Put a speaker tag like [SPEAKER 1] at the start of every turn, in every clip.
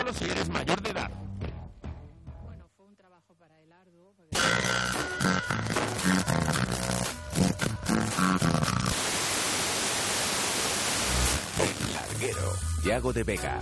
[SPEAKER 1] solo si eres mayor de edad.
[SPEAKER 2] Bueno, fue un trabajo para él arduo.
[SPEAKER 3] El Larguero, Yago de Vega.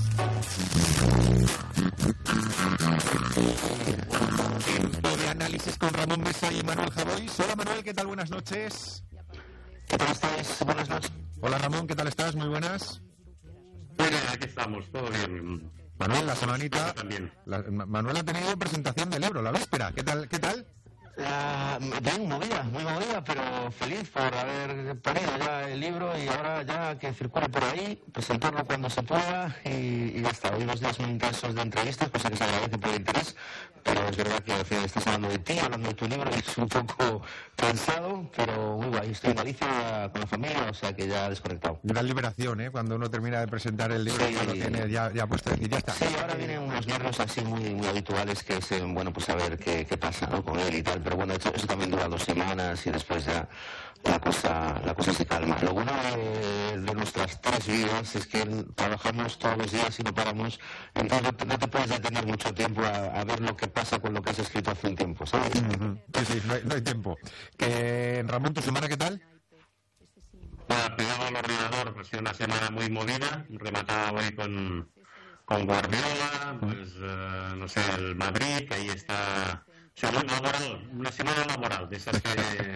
[SPEAKER 1] Tiempo de análisis con Ramón Mesa y Manuel Javois. Hola Manuel, ¿qué tal? Buenas noches.
[SPEAKER 4] ¿Qué tal estáis? Buenas noches.
[SPEAKER 1] Hola Ramón, ¿qué tal estás? Muy buenas.
[SPEAKER 5] Muy bien, aquí estamos, todo bien.
[SPEAKER 1] Manuel, la semanita...
[SPEAKER 5] También.
[SPEAKER 1] Manuel ha tenido presentación del libro, la víspera. ¿Qué tal?
[SPEAKER 4] Bien, muy movida, pero feliz por haber pedido ya el libro y ahora ya que circule por ahí, presentarlo cuando se pueda y ya está. Hoy los días muy intensos de entrevistas, cosa que se agradece por el interés, pero es verdad que al final estás hablando de ti, hablando de tu libro, y es un poco cansado, pero muy guay. Estoy en Galicia con la familia, o sea que ya desconectado.
[SPEAKER 1] Gran liberación, ¿eh? Cuando uno termina de presentar el libro,
[SPEAKER 4] Sí.
[SPEAKER 1] ya lo tiene ya puesto aquí, ya está.
[SPEAKER 4] Sí, ahora vienen unos nervios así muy habituales que es, bueno, pues a ver qué pasa, ¿no? Con él y tal, pero bueno, eso también dura 2 semanas y después ya la cosa se calma. Lo bueno de nuestras 3 vidas es que trabajamos todos los días y no paramos, entonces no te puedes detener mucho tiempo a ver lo que pasa con lo que has escrito hace un tiempo, ¿sabes?
[SPEAKER 1] Sí, no hay tiempo. Ramón, ¿tu semana qué tal?
[SPEAKER 5] Bueno, pegado al ordenador, ha sido una semana muy movida, rematada hoy con Guardiola, pues no sé, el Madrid, que ahí está... O sea, muy laboral, una semana laboral, de esas que...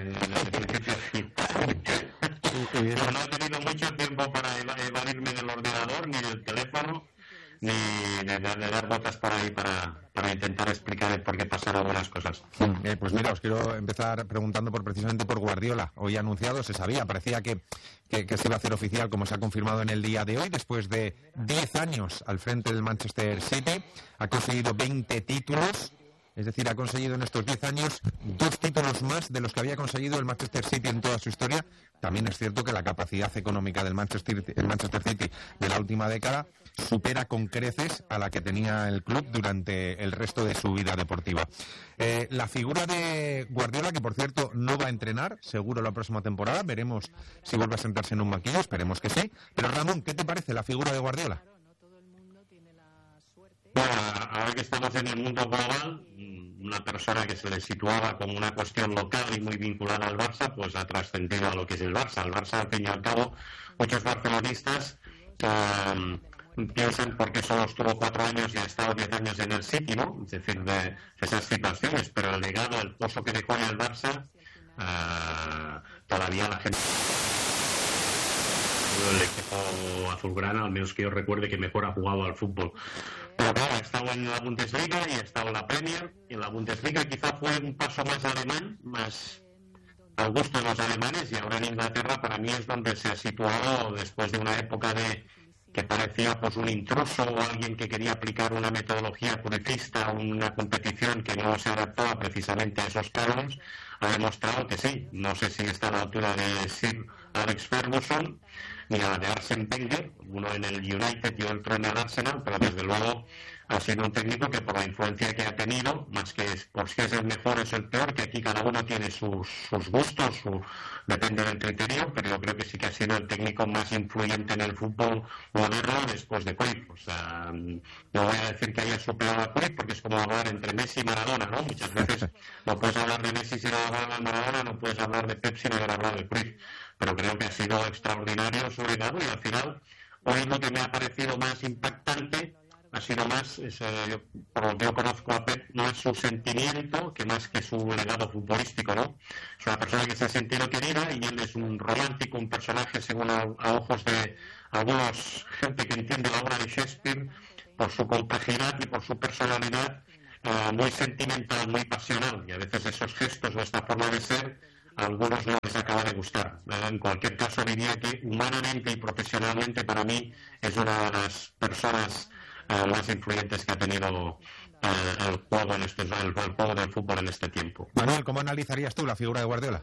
[SPEAKER 5] Pero no he tenido mucho tiempo para evadirme del ordenador, ni del teléfono, ni de dar botas por ahí para intentar explicar el por qué pasan algunas cosas.
[SPEAKER 1] Pues mira, os quiero empezar preguntando precisamente por Guardiola. Hoy anunciado, se sabía, parecía que se iba a hacer oficial, como se ha confirmado en el día de hoy, después de 10 años al frente del Manchester City. Ha conseguido 20 títulos. Es decir, ha conseguido en estos 10 años 2 títulos más de los que había conseguido el Manchester City en toda su historia. También es cierto que la capacidad económica del Manchester City de la última década supera con creces a la que tenía el club durante el resto de su vida deportiva. La figura de Guardiola, que por cierto no va a entrenar, seguro la próxima temporada, veremos si vuelve a sentarse en un banquillo, esperemos que sí. Pero Ramón, ¿qué te parece la figura de Guardiola?
[SPEAKER 5] Bueno, ahora que estamos en el mundo global, una persona que se le situaba como una cuestión local y muy vinculada al Barça, pues ha trascendido a lo que es el Barça. El Barça, al fin y al cabo, muchos barcelonistas piensan porque solo estuvo 4 años y ha estado 10 años en el City, ¿no? Es decir, de esas situaciones, pero el legado, el pozo que dejó en el Barça, todavía la gente... El equipo azulgrana, al menos que yo recuerde, que mejor ha jugado al fútbol. Pero claro, ha estado en la Bundesliga y ha estado en la Premier, y en la Bundesliga quizá fue un paso más alemán, más al gusto de los alemanes, y ahora en Inglaterra para mí es donde se ha situado después de una época que parecía pues un intruso o alguien que quería aplicar una metodología purista, una competición que no se adaptaba precisamente a esos cánones. Ha demostrado que sí, no sé si está a la altura de Sir Alex Ferguson ni a la de Arsene Wenger, uno en el United y otro en el Arsenal, pero desde luego ha sido un técnico que por la influencia que ha tenido, más que por si es el mejor o es el peor, que aquí cada uno tiene sus gustos, depende del criterio, pero yo creo que sí que ha sido el técnico más influyente en el fútbol moderno después de Cruyff. O sea, no voy a decir que haya superado a Cruyff, porque es como hablar entre Messi y Maradona, ¿no? Muchas veces no puedes hablar de Messi sin hablar de Maradona, no puedes hablar de Pepsi sin hablar de Cruyff, pero creo que ha sido extraordinario su legado, y al final, hoy lo que me ha parecido más impactante ha sido más, por lo que yo conozco a Pep, no es su sentimiento, que más que su legado futbolístico, ¿no? Es una persona que se ha sentido querida, y él es un romántico, un personaje, según a ojos de algunos gente que entiende la obra de Shakespeare, por su complejidad y por su personalidad muy sentimental, muy pasional, y a veces esos gestos o esta forma de ser a algunos no les acaba de gustar. En cualquier caso, diría que humanamente y profesionalmente para mí es una de las personas más influyentes que ha tenido el juego del fútbol en este tiempo.
[SPEAKER 1] Manuel, ¿cómo analizarías tú la figura de Guardiola?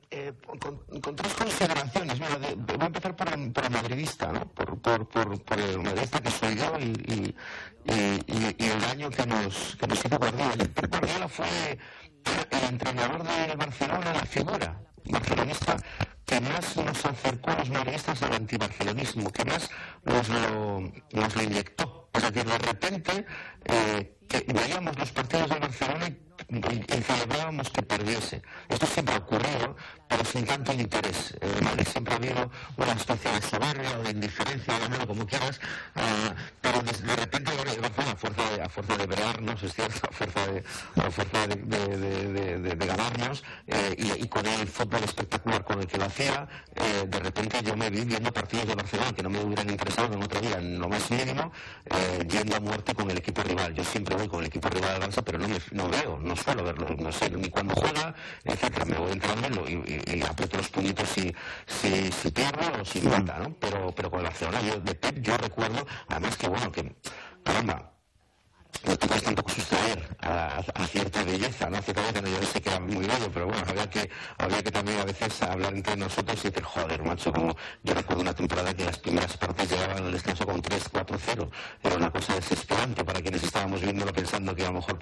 [SPEAKER 4] Con 3 consideraciones. Mira, voy a empezar por el madridista, ¿no? Por el madridista que soy yo y el daño que nos hizo Guardiola. Guardiola fue el entrenador de Barcelona, la figura barcelonista que más nos acercó a los madridistas al antibarcelonismo, que más nos lo inyectó. Es decir, de repente que veíamos los partidos de Barcelona y celebrábamos que perdiese. Esto siempre ha ocurrido, pero sin tanto interés. En Madrid siempre ha habido una especie de soberbia o de indiferencia, llámalo como quieras, pero de repente a fuerza de brearnos, es cierto, a fuerza de ganarnos, y con el fútbol espectacular con el que lo hacía, de repente yo me vi viendo partidos de Barcelona que no me hubieran interesado en otra vida, en lo más mínimo, yendo a muerte con el equipo rival. Yo siempre voy con el equipo rival al Barça, pero no suelo verlo, no sé ni cuándo juega, etcétera. Me voy entrando y aprieto los puñitos si pierdo o si mata, ¿no? Pero con el Barcelona, yo recuerdo, además que bueno, que caramba, no te puedes tampoco sustraer a cierta belleza, ¿no? Cierta belleza, yo sé que era muy bello, pero bueno, había que también a veces hablar entre nosotros y decir, joder, macho, como yo recuerdo una temporada que las primeras partes llegaban al descanso con 3-4-0. Era una cosa desesperante para quienes estábamos viéndolo pensando que a lo mejor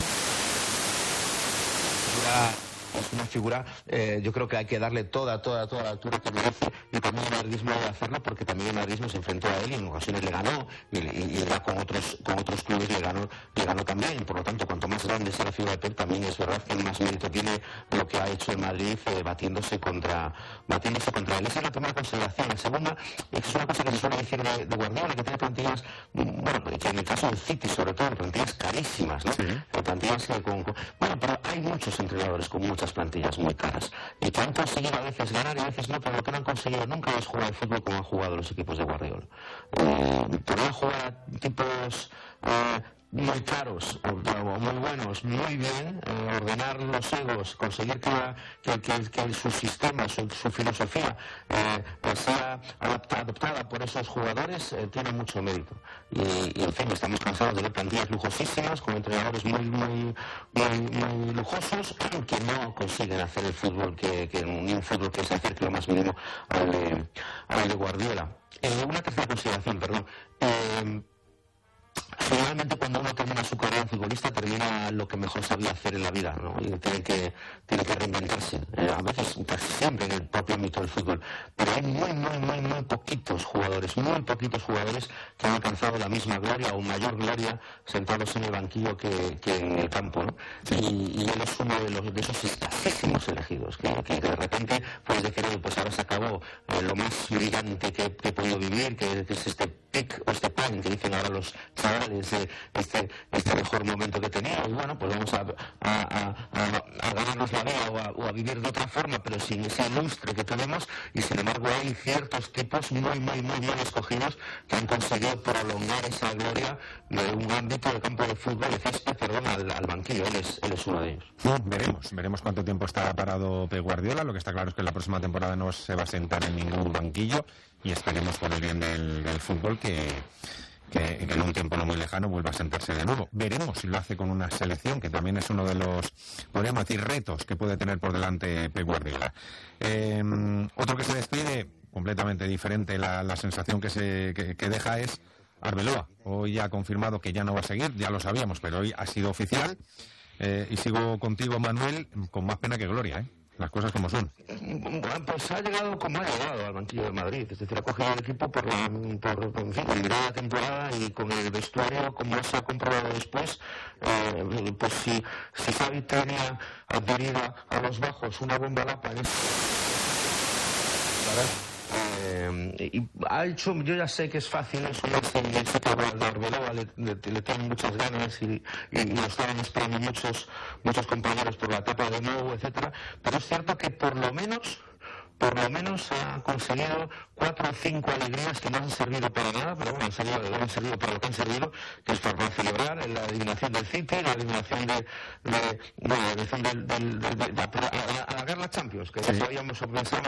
[SPEAKER 4] es una figura, yo creo que hay que darle toda la altura que merece, y también el madridismo debe hacerlo, porque también el madridismo se enfrentó a él y en ocasiones le ganó, y ya con otros clubes le ganó también, y por lo tanto cuanto más grande sea la figura de Pep, también es verdad que más mérito tiene lo que ha hecho el Madrid batiéndose contra él. Esa es la primera consideración. La segunda es una cosa que se suele decir de Guardiola, que tiene plantillas, bueno, que en el caso del City sobre todo, plantillas carísimas, ¿no? Sí. Plantillas bueno, pero hay muchos entrenadores con muchas plantillas muy caras y que han conseguido a veces ganar y a veces no, pero lo que no han conseguido nunca es jugar al fútbol como han jugado los equipos de Guardiola. Podrían jugar a tipos muy caros o muy buenos, muy bien, ordenar los egos, conseguir que su sistema, su filosofía pues sea adoptada por esos jugadores, tiene mucho mérito. Y en fin, estamos cansados de ver plantillas lujosísimas con entrenadores muy lujosos que no consiguen hacer el fútbol ni un fútbol que se acerque lo más mínimo al de Guardiola. Una tercera consideración, perdón. Generalmente cuando uno termina su carrera futbolista termina lo que mejor sabía hacer en la vida, ¿no? Y tiene que reinventarse, a veces casi siempre en el propio ámbito del fútbol, pero hay muy poquitos jugadores que han alcanzado la misma gloria o mayor gloria sentados en el banquillo que en el campo, ¿no? Y él es uno de esos escasísimos elegidos que de repente puedes decir, pues ahora se acabó lo más brillante que he podido vivir, que es este pick o este plan que dicen ahora los chavales, este mejor momento que tenía, y bueno, pues vamos a ganarnos la vida o a vivir de otra forma, pero sin ese lustre que tenemos, y sin embargo hay ciertos tipos muy escogidos que han conseguido prolongar esa gloria de un ámbito de campo de fútbol, de césped, perdón, al banquillo. Él es uno de ellos.
[SPEAKER 1] Veremos cuánto tiempo está parado Pep Guardiola. Lo que está claro es que la próxima temporada no se va a sentar en ningún banquillo, y esperemos por el bien del fútbol que en un tiempo no muy lejano vuelva a sentarse de nuevo. Veremos si lo hace con una selección, que también es uno de los, podríamos decir, retos que puede tener por delante Pep Guardiola. Otro que se despide, completamente diferente, la sensación que deja es Arbeloa. Hoy ha confirmado que ya no va a seguir, ya lo sabíamos, pero hoy ha sido oficial. Y sigo contigo, Manuel, con más pena que gloria, las cosas como son.
[SPEAKER 4] Bueno, pues ha llegado como ha llegado al banquillo de Madrid, es decir, ha cogido el equipo por la temporada, y con el vestuario, como se ha comprobado después, pues si Xavi tenía adherida a los bajos una bomba lapa y ha hecho, yo ya sé que es fácil eso, yo sé que a Arbeloa le tienen muchas ganas y lo estaban esperando muchos compañeros por la etapa de nuevo, etcétera, pero es cierto que por lo menos ha conseguido 4 o 5 alegrías que no han servido para nada, pero bueno, han servido para lo que han servido, que es para celebrar la eliminación del City, la eliminación de alargar la Champions, que ya sabíamos o pensábamos